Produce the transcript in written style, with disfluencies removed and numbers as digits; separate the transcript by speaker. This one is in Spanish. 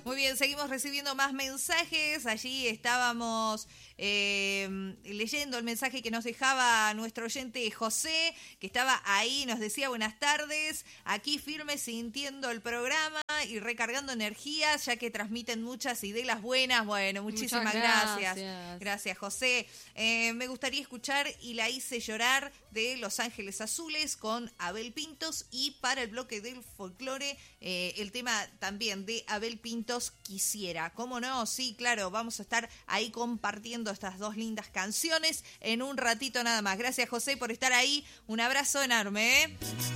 Speaker 1: Muy bien, seguimos recibiendo más mensajes. Allí estábamos leyendo el mensaje que nos dejaba nuestro oyente José, que estaba ahí, nos decía buenas tardes, aquí firme sintiendo el programa y recargando energías, ya que transmiten muchas ideas buenas. Bueno, muchísimas gracias. Gracias, José. Me gustaría escuchar Y la hice llorar de Los Ángeles Azules con Abel Pintos, y para el bloque del folclore, el tema también de Abel Pintos, Quisiera. ¿Cómo no? Sí, claro, vamos a estar ahí compartiendo estas dos lindas canciones en un ratito nada más. Gracias, José, por estar ahí. Un abrazo enorme, ¿eh?